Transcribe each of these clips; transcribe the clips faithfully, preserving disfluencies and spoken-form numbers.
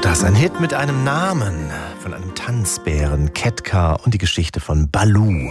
Das ein Hit mit einem Namen von einem Tanzbären, Ketka und die Geschichte von Baloo.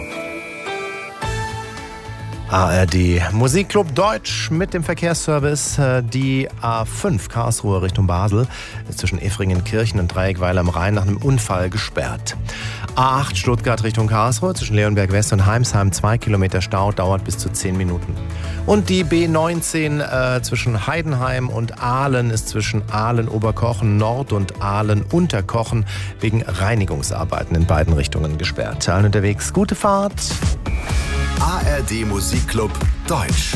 A R D Musikclub Deutsch mit dem Verkehrsservice. Die A fünf Karlsruhe Richtung Basel ist zwischen Effringenkirchen und Dreieckweiler am Rhein nach einem Unfall gesperrt. A acht Stuttgart Richtung Karlsruhe zwischen Leonberg West und Heimsheim zwei Kilometer Stau, dauert bis zu zehn Minuten. Und die B neunzehn äh, zwischen Heidenheim und Aalen ist zwischen Aalen-Oberkochen Nord und Aalen-Unterkochen wegen Reinigungsarbeiten in beiden Richtungen gesperrt. Allen unterwegs gute Fahrt. A R D Musikclub Deutsch.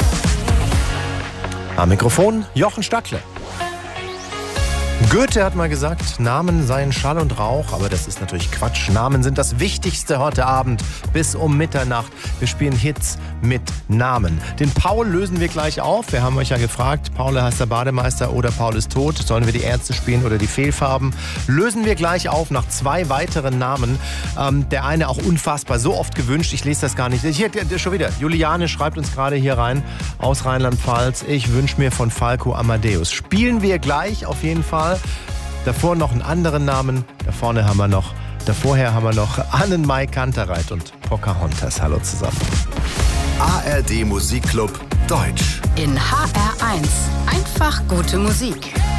Am Mikrofon Jochen Stackle. Goethe hat mal gesagt, Namen seien Schall und Rauch, aber das ist natürlich Quatsch. Namen sind das Wichtigste heute Abend bis um Mitternacht. Wir spielen Hits mit Namen. Den Paul lösen wir gleich auf. Wir haben euch ja gefragt, Paul heißt der Bademeister oder Paul ist tot. Sollen wir die Ärzte spielen oder die Fehlfarben? Lösen wir gleich auf nach zwei weiteren Namen. Ähm, der eine auch unfassbar, so oft gewünscht. Ich lese das gar nicht. Hier, schon wieder. Juliane schreibt uns gerade hier rein aus Rheinland-Pfalz. Ich wünsche mir von Falco Amadeus. Spielen wir gleich auf jeden Fall. Davor noch einen anderen Namen. Da vorne haben wir noch, davorher haben wir noch Annenmai Kantereit und Pocahontas. Hallo zusammen. A R D Musikclub Deutsch. In H R eins. Einfach gute Musik.